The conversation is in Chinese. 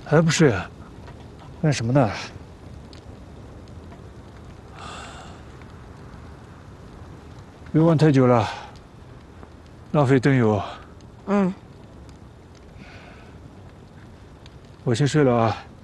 还不睡啊？干什么呢？别玩太久了，浪费灯油。 嗯。 我先睡了啊。